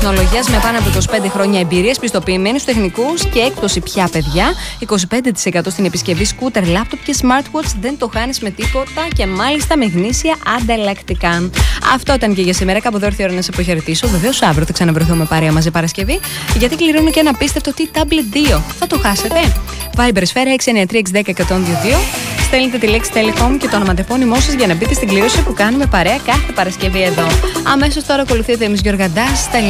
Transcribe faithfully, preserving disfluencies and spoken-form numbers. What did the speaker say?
τεχνολογίας με πάνω από είκοσι πέντε χρόνια εμπειρίας, πιστοποιημένους τεχνικούς και έκπτωση πια, παιδιά. είκοσι πέντε τοις εκατό στην επισκευή σκούτερ, λάπτοπ και smartwatch. Δεν το χάνεις με τίποτα και μάλιστα με γνήσια ανταλλακτικά. Αυτό ήταν και για σήμερα. Κάπου εδώ ήρθε η ώρα να σε αποχαιρετήσω. Βεβαίως αύριο θα ξαναβρεθούμε παρέα μαζί Παρασκευή, γιατί κληρώνω και ένα απίστευτο T-Tablet δύο. Θα το χάσετε. Viber Σφαίρα έξι εννιά τρία έξι ένα μηδέν ένα δύο δύο. Στέλνετε τη λέξη Telecom και το ονοματεπώνυμό σας για να μπείτε στην κλήρωση που κάνουμε παρέα κάθε Παρασκευή εδώ. Αμέσως τώρα ακολουθεί ο Θέμης Γιοργαντάς.